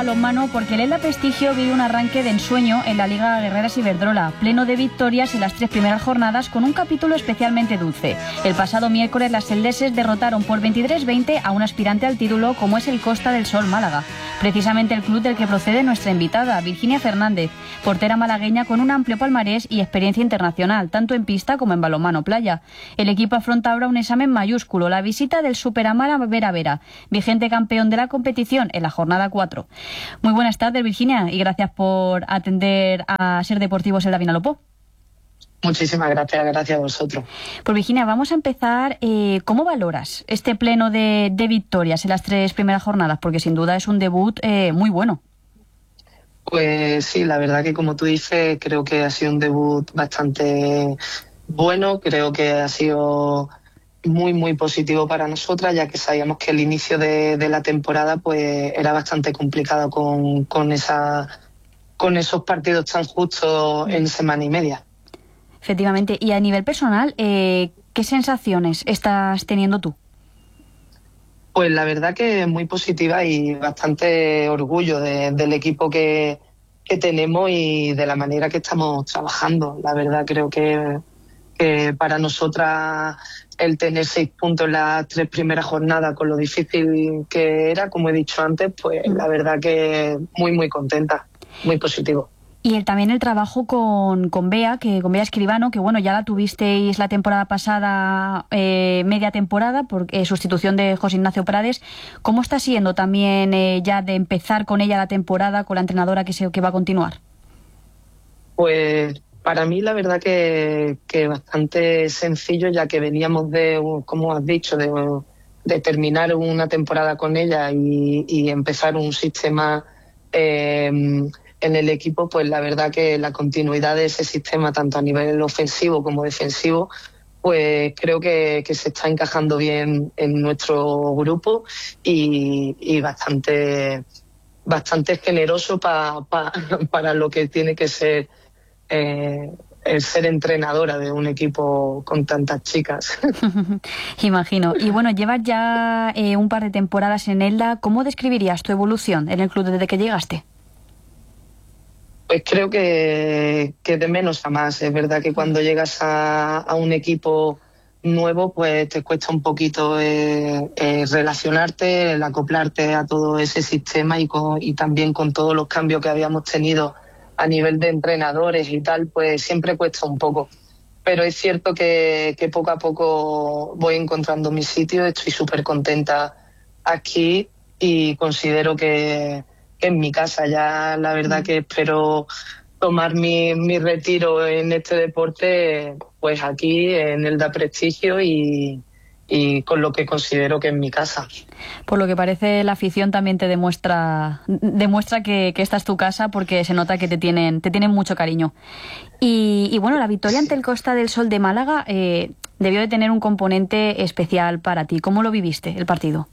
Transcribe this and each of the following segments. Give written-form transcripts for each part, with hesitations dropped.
balonmano porque el Elda Prestigio vive un arranque de ensueño en la Liga Guerreras Iberdrola, pleno de victorias en las 3 primeras jornadas con un capítulo especialmente dulce. El pasado miércoles las eldeses derrotaron por 23-20 a un aspirante al título como es el Costa del Sol Málaga. Precisamente el club del que procede nuestra invitada, Virginia Fernández, portera malagueña con un amplio palmarés y experiencia internacional, tanto en pista como en balonmano playa. El equipo afronta ahora un examen mayúsculo, la visita del Superamara Vera Vera, vigente campeón de la competición en la jornada 4. Muy buenas tardes, Virginia, y gracias por atender a Ser Deportivos en la Vinalopó. Muchísimas gracias a vosotros. Pues Virginia, vamos a empezar. ¿Cómo valoras este pleno de victorias en las 3 primeras jornadas? Porque sin duda es un debut muy bueno. Pues sí, la verdad que como tú dices, creo que ha sido un debut bastante bueno, creo que ha sido muy positivo para nosotras, ya que sabíamos que el inicio de la temporada pues era bastante complicado con esos partidos tan justos en semana y media. Efectivamente. Y a nivel personal, ¿qué sensaciones estás teniendo tú? Pues la verdad que muy positiva y bastante orgullo del equipo que tenemos y de la manera que estamos trabajando. La verdad creo que para nosotras el tener 6 puntos en las 3 primeras jornadas con lo difícil que era, como he dicho antes, pues la verdad que muy contenta, muy positivo. Y también el trabajo con Bea Escribano, que bueno, ya la tuvisteis la temporada pasada, media temporada, por sustitución de José Ignacio Prades. ¿Cómo está siendo también ya de empezar con ella la temporada, con la entrenadora que va a continuar? Pues para mí la verdad que bastante sencillo, ya que veníamos de, como has dicho, de terminar una temporada con ella y empezar un sistema en el equipo. Pues la verdad que la continuidad de ese sistema, tanto a nivel ofensivo como defensivo, pues creo que se está encajando bien en nuestro grupo y bastante generoso para lo que tiene que ser el ser entrenadora de un equipo con tantas chicas. Imagino. Y bueno, llevas ya un par de temporadas en Elda. ¿Cómo describirías tu evolución en el club desde que llegaste? Pues creo que de menos a más. Es verdad que cuando llegas a un equipo nuevo, pues te cuesta un poquito relacionarte, el acoplarte a todo ese sistema y también con todos los cambios que habíamos tenido a nivel de entrenadores y tal, pues siempre cuesta un poco. Pero es cierto que poco a poco voy encontrando mi sitio, estoy súper contenta aquí y considero que en mi casa. Ya la verdad que espero tomar mi retiro en este deporte pues aquí en Elda Prestigio y con lo que considero que es mi casa. Por lo que parece, la afición también te demuestra que esta es tu casa, porque se nota que te tienen mucho cariño. Y bueno, la victoria ante el Costa del Sol de Málaga debió de tener un componente especial para ti. ¿Cómo lo viviste el partido?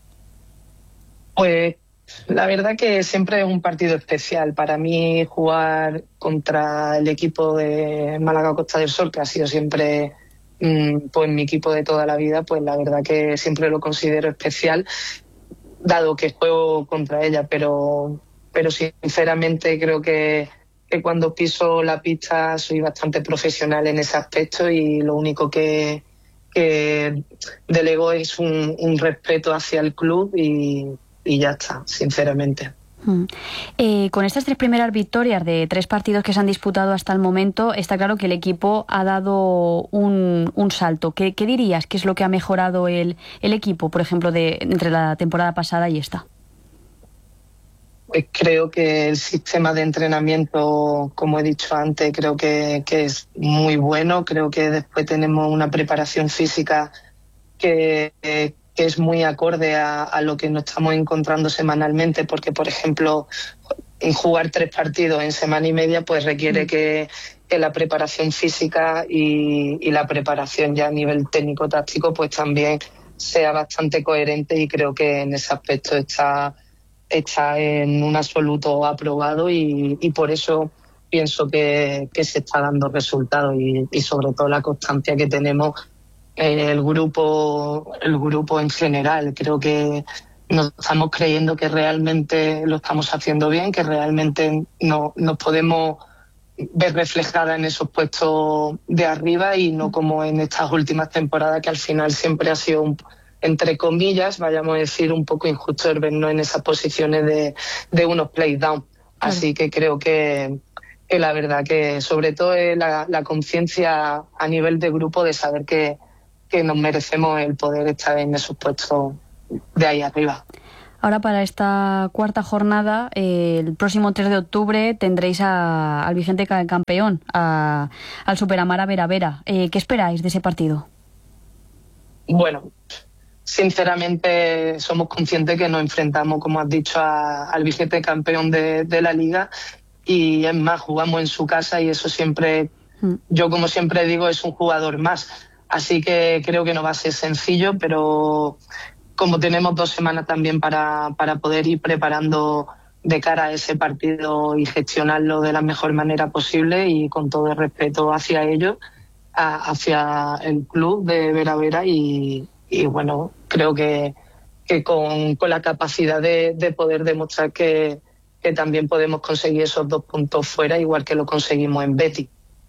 Pues la verdad que siempre es un partido especial. Para mí jugar contra el equipo de Málaga Costa del Sol, que ha sido siempre pues mi equipo de toda la vida, pues la verdad que siempre lo considero especial, dado que juego contra ella, pero sinceramente creo que cuando piso la pista soy bastante profesional en ese aspecto y lo único que delego es un respeto hacia el club y ya está, sinceramente. Con estas 3 primeras victorias de 3 partidos que se han disputado hasta el momento, está claro que el equipo ha dado un salto. ¿Qué dirías que es lo que ha mejorado el equipo, por ejemplo, entre la temporada pasada y esta? Pues creo que el sistema de entrenamiento, como he dicho antes, creo que es muy bueno. Creo que después tenemos una preparación física que es muy acorde a lo que nos estamos encontrando semanalmente, porque, por ejemplo, jugar 3 partidos en semana y media pues requiere que la preparación física y la preparación ya a nivel técnico-táctico pues también sea bastante coherente, y creo que en ese aspecto está en un absoluto aprobado y por eso pienso que se está dando resultados y sobre todo la constancia que tenemos el grupo en general. Creo que nos estamos creyendo que realmente lo estamos haciendo bien, que realmente nos podemos ver reflejada en esos puestos de arriba y no como en estas últimas temporadas, que al final siempre ha sido entre comillas, vayamos a decir, un poco injusto el vernos en esas posiciones de unos play down. Claro. Así que creo que la verdad que sobre todo es la conciencia a nivel de grupo de saber que nos merecemos el poder estar en esos puestos de ahí arriba. Ahora, para esta cuarta jornada, el próximo 3 de octubre tendréis al vigente campeón, al Superamara Vera Vera. ¿Qué esperáis de ese partido? Bueno, sinceramente somos conscientes que nos enfrentamos, como has dicho, al vigente campeón de la liga, y es más, jugamos en su casa y eso siempre, yo como siempre digo, es un jugador más. Así que creo que no va a ser sencillo, pero como tenemos 2 semanas también para poder ir preparando de cara a ese partido y gestionarlo de la mejor manera posible y con todo el respeto hacia ellos, hacia el club de Vera Vera y bueno, creo que con la capacidad de poder demostrar que también podemos conseguir esos 2 puntos fuera, igual que lo conseguimos en Betis.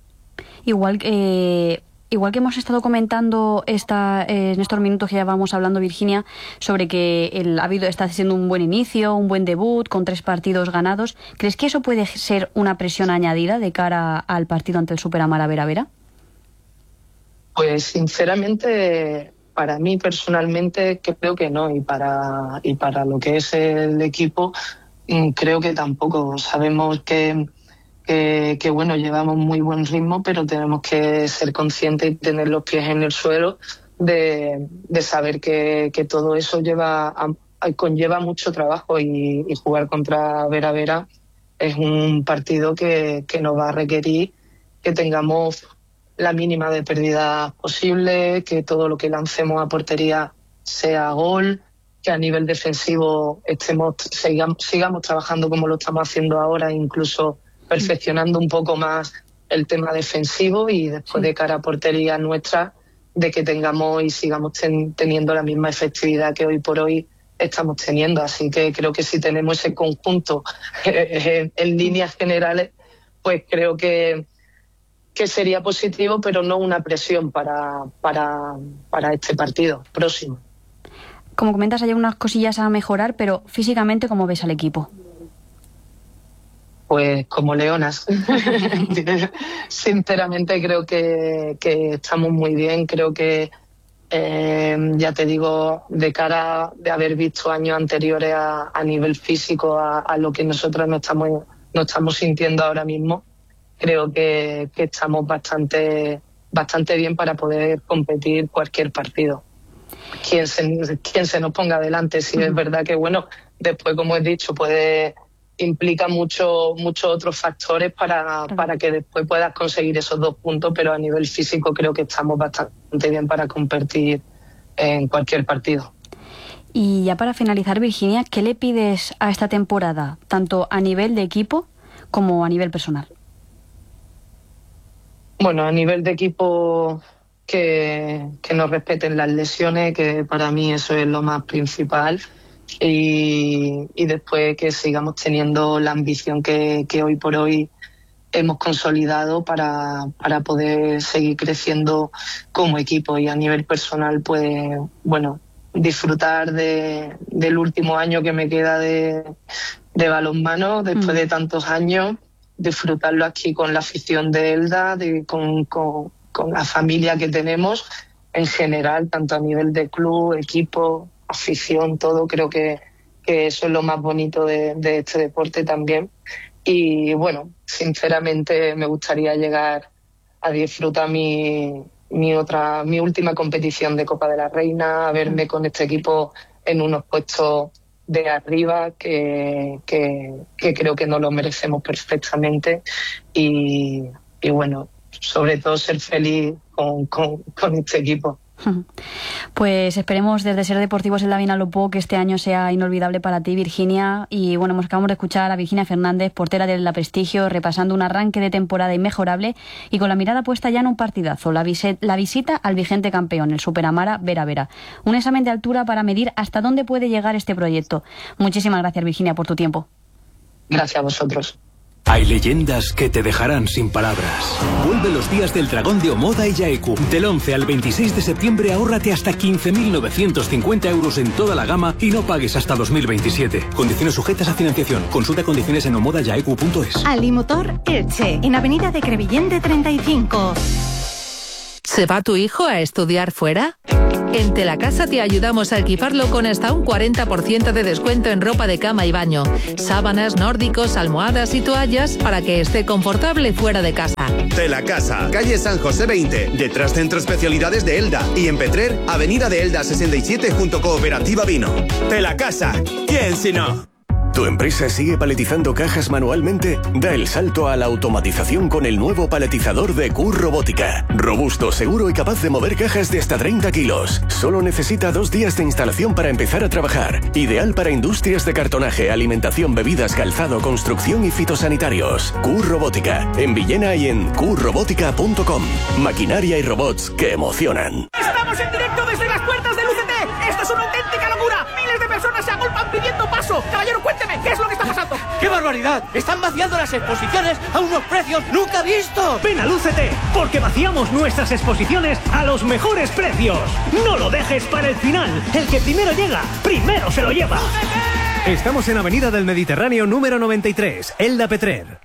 Igual que hemos estado comentando en estos minutos que ya vamos hablando, Virginia, sobre que está siendo un buen inicio, un buen debut, con 3 partidos ganados. ¿Crees que eso puede ser una presión añadida de cara al partido ante el Superamara Vera Vera? Pues sinceramente, para mí personalmente creo que no, y para lo que es el equipo creo que tampoco. Sabemos que bueno, llevamos muy buen ritmo, pero tenemos que ser conscientes y tener los pies en el suelo de saber que todo eso conlleva mucho trabajo y jugar contra Vera Vera es un partido que nos va a requerir que tengamos la mínima de pérdidas posible, que todo lo que lancemos a portería sea gol, que a nivel defensivo sigamos trabajando como lo estamos haciendo ahora, incluso perfeccionando un poco más el tema defensivo, y después de cara a portería nuestra, de que tengamos y sigamos teniendo la misma efectividad que hoy por hoy estamos teniendo. Así que creo que si tenemos ese conjunto en líneas generales, pues creo que sería positivo, pero no una presión para este partido próximo. Como comentas, hay unas cosillas a mejorar, pero físicamente, ¿cómo ves al equipo? Pues como leonas. Sinceramente creo que estamos muy bien. Creo que, ya te digo, de cara de haber visto años anteriores a nivel físico, a lo que nosotros no estamos sintiendo ahora mismo, creo que estamos bastante bien para poder competir cualquier partido. Quien se nos ponga delante. Sí, es verdad que, bueno, después, como he dicho, implica muchos otros factores para que después puedas conseguir esos 2 puntos, pero a nivel físico creo que estamos bastante bien para competir en cualquier partido. Y ya para finalizar, Virginia, ¿qué le pides a esta temporada, tanto a nivel de equipo como a nivel personal? Bueno, a nivel de equipo, que nos respeten las lesiones, que para mí eso es lo más principal, y después que sigamos teniendo la ambición que hoy por hoy hemos consolidado para poder seguir creciendo como equipo. Y a nivel personal, pues bueno, disfrutar del último año que me queda de balonmano después de tantos años, disfrutarlo aquí con la afición de Elda, con la familia que tenemos en general, tanto a nivel de club, equipo, afición, todo. Creo que eso es lo más bonito de este deporte también. Y bueno, sinceramente me gustaría llegar a disfrutar mi última competición de Copa de la Reina, a verme con este equipo en unos puestos de arriba que creo que nos lo merecemos perfectamente, y bueno, sobre todo ser feliz con este equipo. Pues esperemos desde Ser Deportivos en la Vinalopó que este año sea inolvidable para ti, Virginia. Y bueno, acabamos de escuchar a Virginia Fernández, portera del La Prestigio, repasando un arranque de temporada inmejorable y con la mirada puesta ya en un partidazo, la visita al vigente campeón, el Superamara Vera Vera. Un examen de altura para medir hasta dónde puede llegar este proyecto. Muchísimas gracias, Virginia, por tu tiempo. Gracias a vosotros. Hay leyendas que te dejarán sin palabras. Vuelve los días del dragón de Omoda y Yaeku. Del 11 al 26 de septiembre ahórrate hasta 15.950 euros en toda la gama y no pagues hasta 2027. Condiciones sujetas a financiación. Consulta condiciones en omodayaeku.es. Alimotor Elche, en Avenida de Crevillente 35. ¿Se va tu hijo a estudiar fuera? En Telacasa te ayudamos a equiparlo con hasta un 40% de descuento en ropa de cama y baño, sábanas, nórdicos, almohadas y toallas para que esté confortable fuera de casa. Telacasa, calle San José 20, detrás Centro Especialidades de Elda, y en Petrer, Avenida de Elda 67 junto Cooperativa Vino. Telacasa, ¿quién si no? ¿Tu empresa sigue paletizando cajas manualmente? Da el salto a la automatización con el nuevo paletizador de Q-Robótica. Robusto, seguro y capaz de mover cajas de hasta 30 kilos. Solo necesita 2 días de instalación para empezar a trabajar. Ideal para industrias de cartonaje, alimentación, bebidas, calzado, construcción y fitosanitarios. Q-Robótica, en Villena y en qrobótica.com. Maquinaria y robots que emocionan. ¡Estamos en directo desde las puertas del UCT! ¡Esto es una auténtica locura! ¡Miles de personas se agolpan pidiendo paso! ¡Caballero, cuénteme! ¿Qué es lo que está pasando? ¡Qué barbaridad! ¡Están vaciando las exposiciones a unos precios nunca vistos! Ven al UCT, porque vaciamos nuestras exposiciones a los mejores precios. No lo dejes para el final. El que primero llega, primero se lo lleva. Estamos en Avenida del Mediterráneo número 93, Elda Petrer.